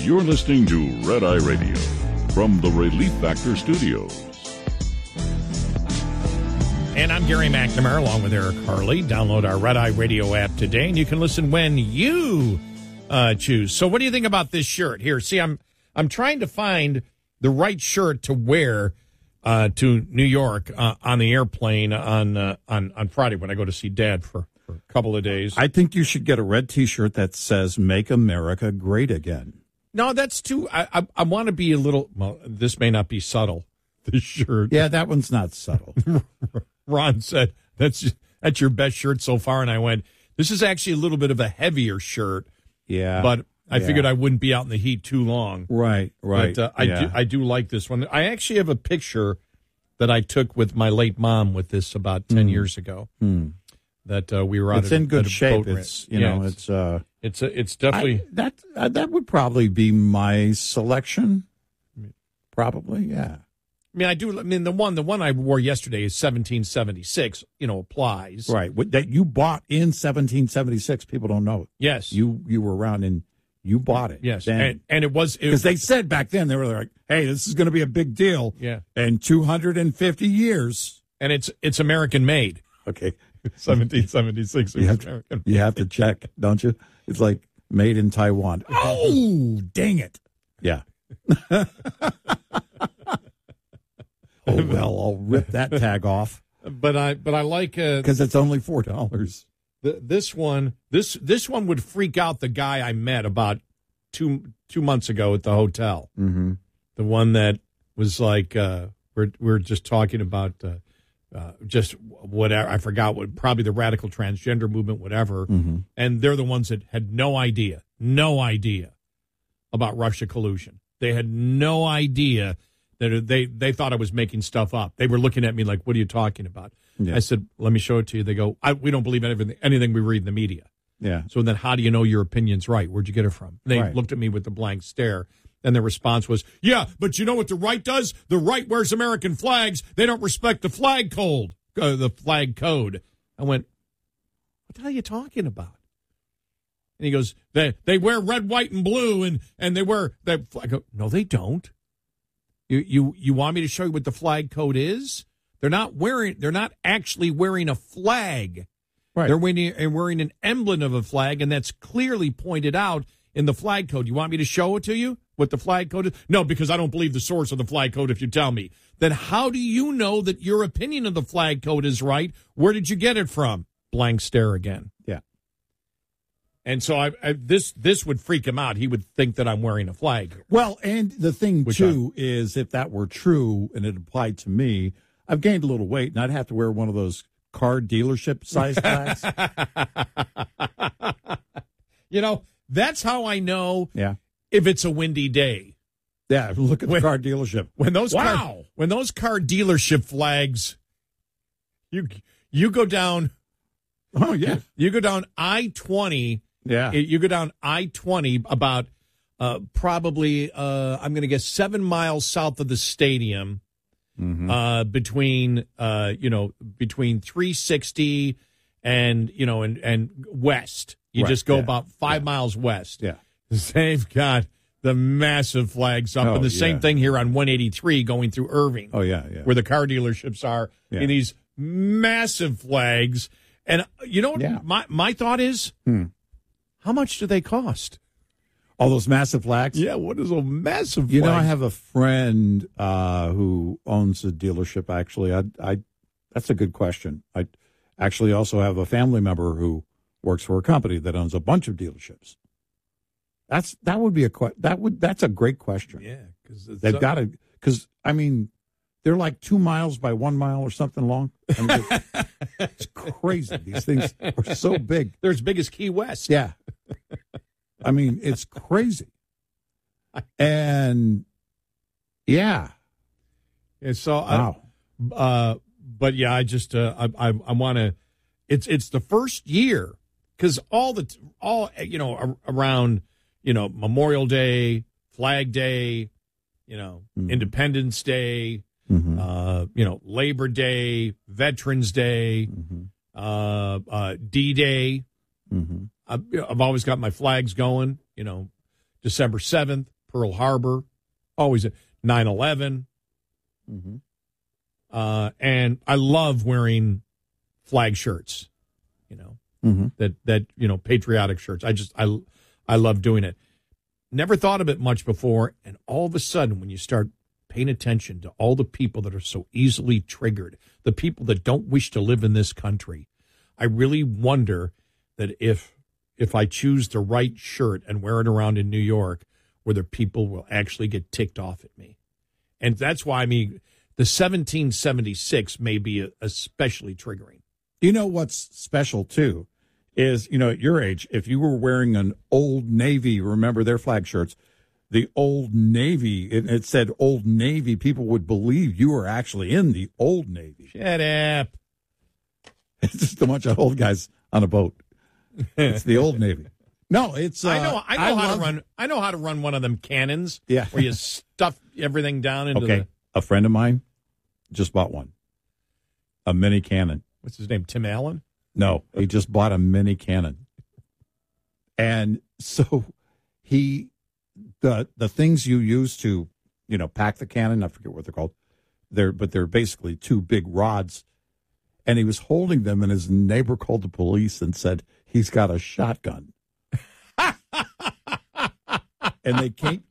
You're listening to Red Eye Radio from the Relief Factor Studios. And I'm Gary McNamara along with Eric Harley. Download our Red Eye Radio app today, and you can listen when you choose. So what do you think about this shirt? Here, see, I'm trying to find the right shirt to wear to New York on the airplane on Friday when I go to see Dad for a couple of days. I think you should get a red T-shirt that says "Make America Great Again." No, that's too. I want to be a little. Well, this may not be subtle. This shirt. Yeah, that one's not subtle. Ron said that's your best shirt so far, and I went, this is actually a little bit of a heavier shirt. Yeah, but I figured I wouldn't be out in the heat too long. Right. But I do like this one. I actually have a picture that I took with my late mom with this about 10 years ago. That we were out. It's in good shape. It's It's definitely that would probably be my selection. Probably, yeah. I mean, I do. I mean, the one I wore yesterday is 1776. Applies right. That you bought in 1776. People don't know. Yes, you were around and you bought it. Yes, and it was because they said back then they were like, "Hey, this is going to be a big deal." Yeah, in 250 years, and it's American made. Okay, 1776. You have to check, don't you? It's like made in Taiwan. Oh, dang it! Yeah. Oh well, I'll rip that tag off. But I like because it's only $4. This one would freak out the guy I met about two months ago at the hotel. Mm-hmm. The one that was like we're just talking about just whatever, I forgot what, probably the radical transgender movement, whatever. Mm-hmm. And they're the ones that had no idea about Russia collusion. They had no idea. They thought I was making stuff up. They were looking at me like, what are you talking about? Yeah. I said, let me show it to you. They go, we don't believe anything we read in the media. Yeah. So then how do you know your opinion's right? Where'd you get it from? They looked at me with a blank stare. And their response was, yeah, but you know what the right does? The right wears American flags. They don't respect the flag code. I went, what the hell are you talking about? And he goes, they wear red, white, and blue, and they wear that flag. I go, no, they don't. You want me to show you what the flag code is? They're not actually wearing a flag. Right. They're wearing an emblem of a flag, and that's clearly pointed out in the flag code. You want me to show it to you, what the flag code is? No, because I don't believe the source of the flag code if you tell me. Then how do you know that your opinion of the flag code is right? Where did you get it from? Blank stare again. Yeah. And so this would freak him out. He would think that I'm wearing a flag. Well, and the thing, too, is if that were true and it applied to me, I've gained a little weight, and I'd have to wear one of those car dealership size flags. That's how I know if it's a windy day. Yeah, look at the car dealership. When those car dealership flags, you go down. Oh yeah, you go down I-20. Yeah, you go down I-20 about probably I'm going to guess 7 miles south of the stadium. Mm-hmm. Between 360 and west. You just go about 5 miles west. Yeah. They've got the massive flags up. And the same thing here on 183 going through Irving. Oh, yeah. Where the car dealerships are. Yeah. In these massive flags. And you know what my thought is? How much do they cost? All those massive flags? Yeah, what is a massive flag? You know, I have a friend who owns a dealership, actually. That's a good question. I actually also have a family member who works for a company that owns a bunch of dealerships. That's a great question. Yeah, because they've got to, because I mean, they're like 2 miles by 1 mile or something long. I mean, it's crazy. These things are so big. They're as big as Key West. Yeah. I mean, it's crazy. And yeah. And so, wow. But yeah, I just, I want to, it's the first year because around, Memorial Day, Flag Day, Independence Day, Labor Day, Veterans Day, D-Day. Mm-hmm. I've always got my flags going, December 7th, Pearl Harbor, always 9/11. Mm-hmm. And I love wearing flag shirts, that patriotic shirts. I love doing it. Never thought of it much before, and all of a sudden, when you start paying attention to all the people that are so easily triggered, the people that don't wish to live in this country, I really wonder that if I choose the right shirt and wear it around in New York, whether people will actually get ticked off at me. And that's why, the 1776 may be especially triggering. You know what's special, too, is, at your age, if you were wearing an Old Navy, remember their flag shirts, the Old Navy, it said Old Navy, people would believe you were actually in the Old Navy. Shut up. It's just a bunch of old guys on a boat. It's the Old Navy. No, it's. I know how to run one of them cannons. Yeah. Where you stuff everything down into A friend of mine just bought one. A mini cannon. What's his name? Tim Allen? No, he just bought a mini cannon. And so the things you use to, pack the cannon, I forget what they're called. They're basically two big rods. And he was holding them, and his neighbor called the police and said he's got a shotgun. And they came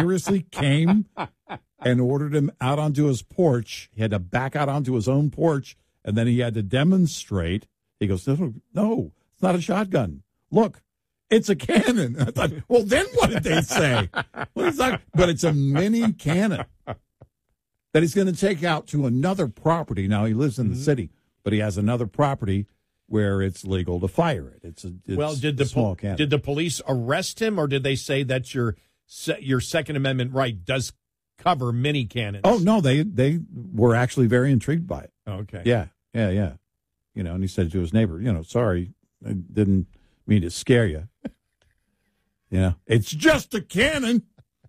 and ordered him out onto his porch. He had to back out onto his own porch, and then he had to demonstrate. He goes, no, it's not a shotgun. Look, it's a cannon. I thought, well, then what did they say? But it's a mini cannon that he's going to take out to another property. Now, he lives in the city, but he has another property where it's legal to fire it. It's a small cannon. Did the police arrest him, or did they say that's your Second Amendment right does cover mini cannons? Oh, no, they were actually very intrigued by it. Okay. Yeah. And he said to his neighbor, sorry, I didn't mean to scare you. It's just a cannon.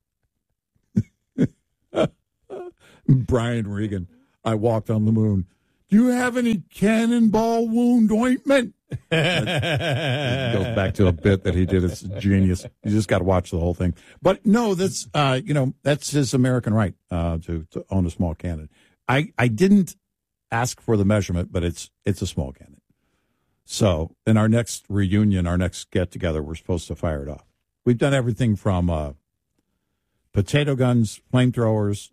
Brian Regan, I walked on the moon. Do you have any cannonball wound ointment? That goes back to a bit that he did. It's genius. You just got to watch the whole thing. But no, that's that's his American right to own a small cannon. I didn't ask for the measurement, but it's a small cannon. So in our next reunion, our next get together, we're supposed to fire it off. We've done everything from potato guns, flamethrowers.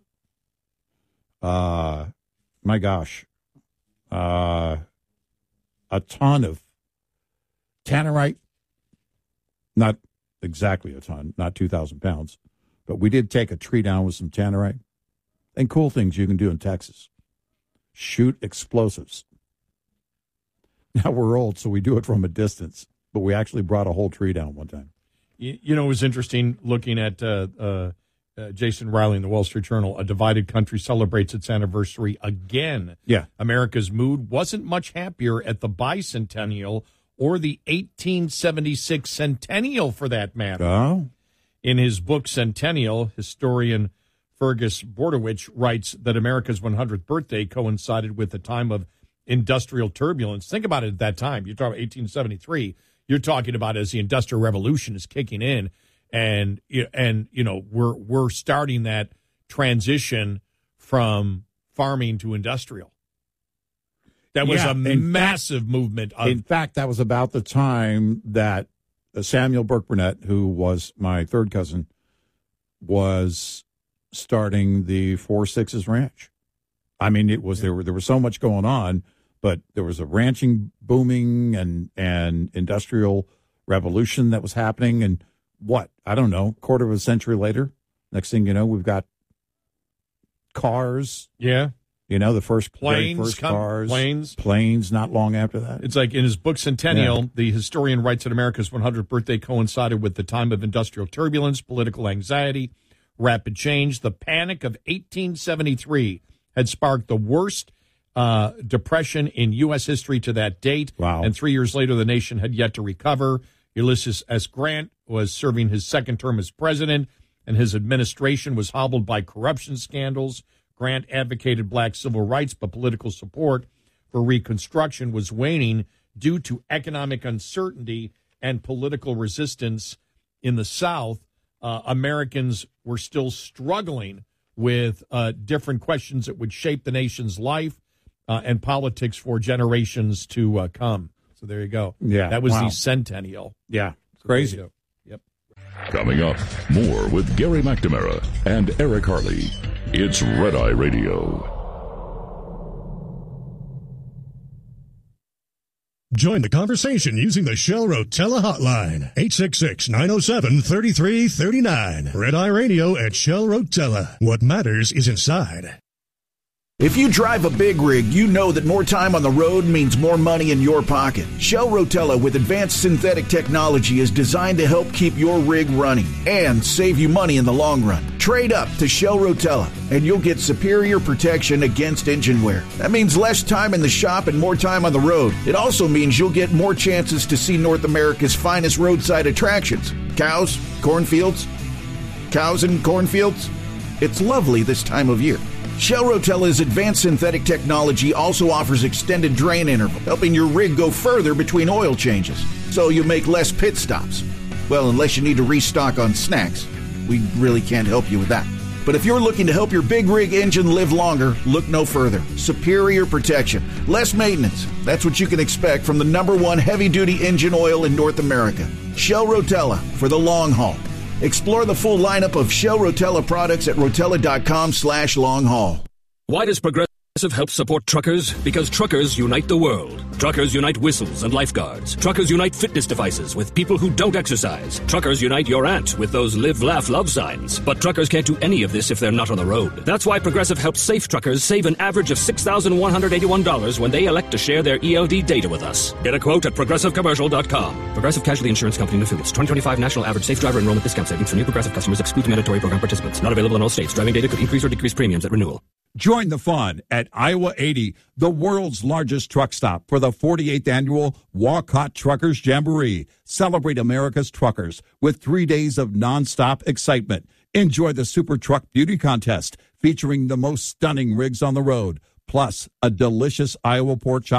My gosh. A ton of tannerite, not exactly a ton, not 2,000 pounds, but we did take a tree down with some tannerite. And cool things you can do in Texas. Shoot explosives. Now we're old, so we do it from a distance, but we actually brought a whole tree down one time. It was interesting looking at Jason Riley in the Wall Street Journal. A divided country celebrates its anniversary again. Yeah. America's mood wasn't much happier at the bicentennial or the 1876 centennial, for that matter. Oh. In his book Centennial, historian Fergus Bordowich writes that America's 100th birthday coincided with a time of industrial turbulence. Think about it at that time. You're talking about 1873. You're talking about as the Industrial Revolution is kicking in. And we're starting that transition from farming to industrial. That was a massive movement. In fact, that was about the time that Samuel Burke Burnett, who was my third cousin, was starting the 4 Sixes Ranch. I mean, it was there was so much going on, but there was a ranching booming and industrial revolution that was happening, and I don't know, quarter of a century later, next thing you know, we've got cars. Yeah. The first planes, cars. Planes not long after that. It's like in his book Centennial, the historian writes that America's 100th birthday coincided with the time of industrial turbulence, political anxiety, rapid change. The Panic of 1873 had sparked the worst depression in U.S. history to that date. Wow. And 3 years later, the nation had yet to recover. Ulysses S. Grant was serving his second term as president, and his administration was hobbled by corruption scandals. Grant advocated black civil rights, but political support for Reconstruction was waning due to economic uncertainty and political resistance in the South. Americans were still struggling with different questions that would shape the nation's life and politics for generations to come. So there you go. Yeah, that was wow. the centennial. Yeah, so crazy. Yep. Coming up, more with Gary McNamara and Eric Harley. It's Red Eye Radio. Join the conversation using the Shell Rotella hotline, 866-907-3339. Red Eye Radio at Shell Rotella. What matters is inside. If you drive a big rig, you know that more time on the road means more money in your pocket. Shell Rotella with advanced synthetic technology is designed to help keep your rig running and save you money in the long run. Trade up to Shell Rotella and you'll get superior protection against engine wear. That means less time in the shop and more time on the road. It also means you'll get more chances to see North America's finest roadside attractions. Cows, cornfields, cows and cornfields. It's lovely this time of year. Shell Rotella's advanced synthetic technology also offers extended drain interval, helping your rig go further between oil changes, so you make less pit stops. Well, unless you need to restock on snacks. We really can't help you with that. But if you're looking to help your big rig engine live longer, look no further. Superior protection, less maintenance. That's what you can expect from the #1 heavy-duty engine oil in North America. Shell Rotella for the long haul. Explore the full lineup of Shell Rotella products at rotella.com/long haul. Why does Progressive help support truckers? Because truckers unite the world. Truckers unite whistles and lifeguards. Truckers unite fitness devices with people who don't exercise. Truckers unite your aunt with those live, laugh, love signs. But truckers can't do any of this if they're not on the road. That's why Progressive helps safe truckers save an average of $6,181 when they elect to share their ELD data with us. Get a quote at ProgressiveCommercial.com. Progressive Casualty Insurance Company and Affiliates. 2025 National Average Safe Driver Enrollment Discount Savings for new Progressive customers exclude mandatory program participants. Not available in all states. Driving data could increase or decrease premiums at renewal. Join the fun at Iowa 80, the world's largest truck stop, for the 48th annual Walcott Truckers Jamboree. Celebrate America's truckers with 3 days of nonstop excitement. Enjoy the Super Truck Beauty Contest featuring the most stunning rigs on the road, plus a delicious Iowa pork chop